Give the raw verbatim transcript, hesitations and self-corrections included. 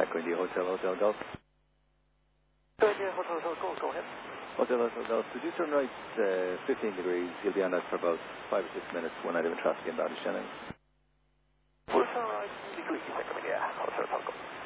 Echo India Hotel, Hotel Golf. India Hotel, Hotel Golf, go ahead. Hotel, Hotel Golf. Could you turn right uh, fifteen degrees? You'll be on that for about five or six minutes when I have traffic in Ballyshannon. We'll turn right degrees, Echo India Hotel, Hotel Golf.